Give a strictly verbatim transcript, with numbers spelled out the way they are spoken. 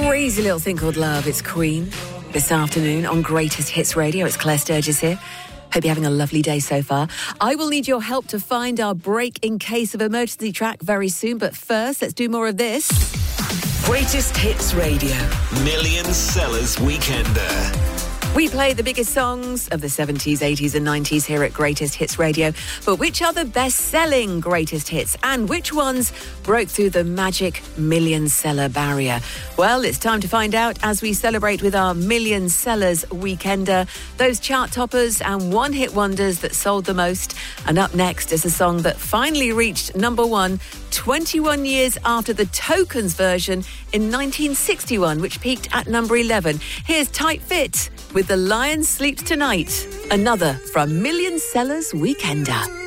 Crazy little thing called love. It's Queen this afternoon on Greatest Hits Radio. It's Claire Sturgis here. Hope you're having a lovely day so far. I will need your help to find our break in case of emergency track very soon. But first, let's do more of this. Greatest Hits Radio. Million Sellers Weekender. We play the biggest songs of the seventies, eighties and nineties here at Greatest Hits Radio. But which are the best-selling greatest hits? And which ones broke through the magic million-seller barrier? Well, it's time to find out as we celebrate with our Million Sellers Weekender. Those chart toppers and one-hit wonders that sold the most. And up next is a song that finally reached number one twenty-one years after the Tokens version in nineteen sixty-one, which peaked at number eleven. Here's Tight Fit with The Lion Sleeps Tonight, another from Million Sellers Weekender.